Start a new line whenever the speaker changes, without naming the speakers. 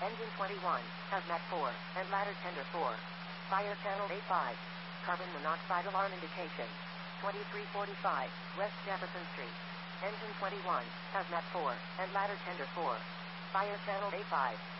Engine 21, hazmat 4, and ladder tender 4. Fire channel A5. Carbon monoxide alarm indication. 2345, West Jefferson Street. Engine 21, hazmat 4, and ladder tender 4. Fire channel A5.